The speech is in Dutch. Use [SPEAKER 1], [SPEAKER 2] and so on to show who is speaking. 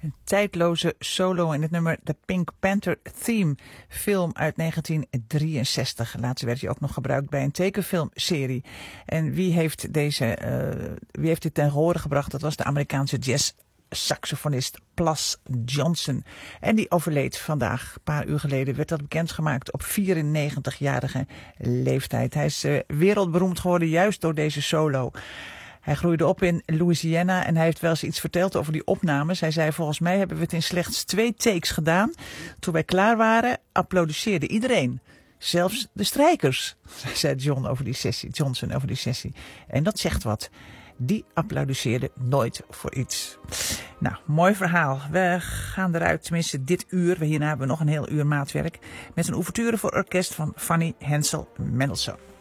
[SPEAKER 1] Een tijdloze solo in het nummer The Pink Panther Theme, film uit 1963. Later werd hij ook nog gebruikt bij een tekenfilmserie. En wie heeft dit ten gehore gebracht? Dat was de Amerikaanse jazz-saxofonist Plas Johnson. En die overleed vandaag, een paar uur geleden, werd dat bekendgemaakt op 94-jarige leeftijd. Hij is wereldberoemd geworden juist door deze solo. Hij groeide op in Louisiana en hij heeft wel eens iets verteld over die opnames. Hij zei, volgens mij hebben we het in slechts 2 takes gedaan. Toen wij klaar waren, applaudisseerde iedereen. Zelfs de strijkers, zei Johnson over die sessie. En dat zegt wat. Die applaudisseerde nooit voor iets. Nou, mooi verhaal. We gaan eruit, tenminste dit uur. Hierna hebben we nog een heel uur maatwerk. Met een ouverture voor orkest van Fanny Hensel Mendelssohn.